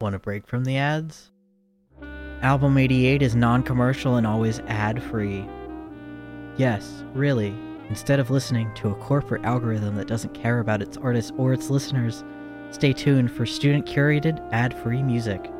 Want a break from the ads? Album 88 is non-commercial and always ad-free. Yes, really, instead of listening to a corporate algorithm that doesn't care about its artists or its listeners, stay tuned for student-curated, ad-free music.